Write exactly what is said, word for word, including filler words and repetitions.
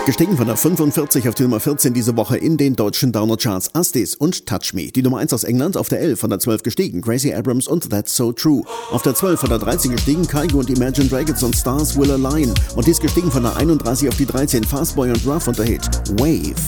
Gestiegen von der fünfundvierzig auf die Nummer vierzehn diese Woche in den deutschen Downer-Charts. Astis und Touch Me. Die Nummer eins aus England auf der elf, von der zwölf gestiegen. Gracie Abrams und That's So True. Auf der zwölf von der dreizehn gestiegen. Kygo und Imagine Dragons und Stars Will Align. Und dies gestiegen von der einunddreißig auf die dreizehn. Fastboy und Ruff und der Hit Wave.